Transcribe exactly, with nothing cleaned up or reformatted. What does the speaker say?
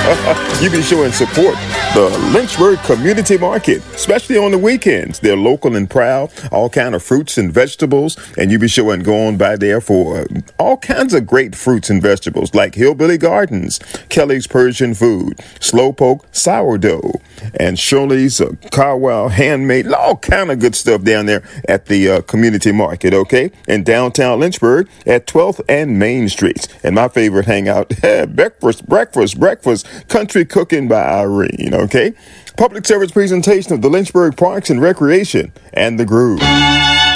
You be sure and support the Lynchburg Community Market, especially on the weekends. They're local and proud, all kind of fruits and vegetables, and you be sure and go on by there for all kinds of great fruits and vegetables like Hillbilly Gardens, Kelly's Persian Food, Slowpoke Sourdough, and Shirley's uh, Carwell Handmade, all kind of good stuff down there at the uh, Community Market, okay? In downtown Lynchburg at twelfth and Main Streets. And my favorite hangout, breakfast, breakfast, breakfast, country cooking by Irene, okay? Public service presentation of the Lynchburg Parks and Recreation and the Groove.